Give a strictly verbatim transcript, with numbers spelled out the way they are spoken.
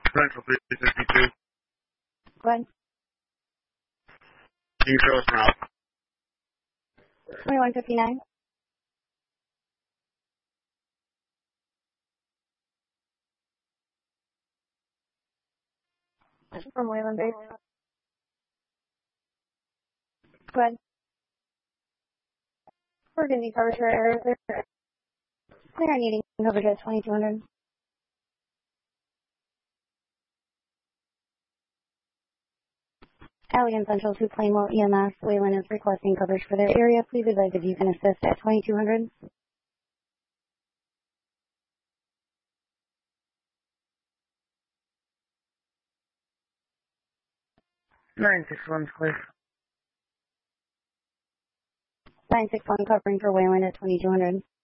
Central three sixty-two. Go ahead. Can you show us now? twenty-one fifty-nine. From Wayland Base. Go ahead. We're going to need coverage for errors. They're needing coverage at twenty-two hundred. Allegan Central to Plainwell E M S. Wayland is requesting coverage for their area. Please advise if you can assist at twenty-two hundred. nine six one, clear. nine six one covering for Wayland at twenty-two hundred.